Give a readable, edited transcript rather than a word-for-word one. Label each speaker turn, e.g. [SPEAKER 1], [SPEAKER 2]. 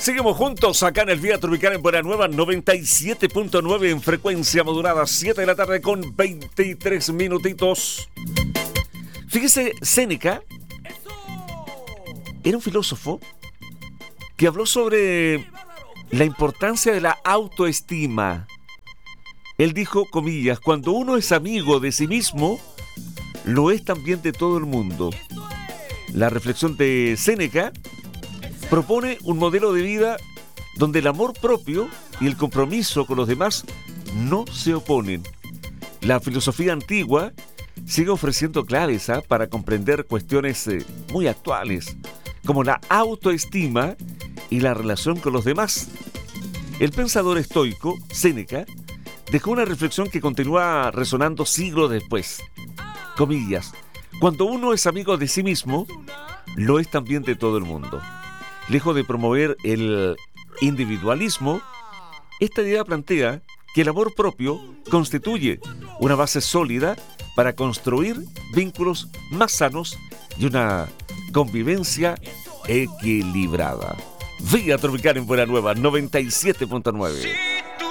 [SPEAKER 1] Seguimos juntos acá en el Vía Tropical en Buena Nueva 97.9 en frecuencia modulada, 7 de la tarde con 23 minutitos. Fíjese, Séneca era un filósofo que habló sobre la importancia de la autoestima. Él dijo, comillas, cuando uno es amigo de sí mismo, lo es también de todo el mundo. La reflexión de Séneca propone un modelo de vida donde el amor propio y el compromiso con los demás no se oponen. La filosofía antigua sigue ofreciendo claves para comprender cuestiones muy actuales, como la autoestima y la relación con los demás. El pensador estoico, Séneca, dejó una reflexión que continúa resonando siglos después. Comillas, cuando uno es amigo de sí mismo, lo es también de todo el mundo. Lejos de promover el individualismo, esta idea plantea que el amor propio constituye una base sólida para construir vínculos más sanos y una convivencia equilibrada. Vía Tropical en Buena Nueva 97.9.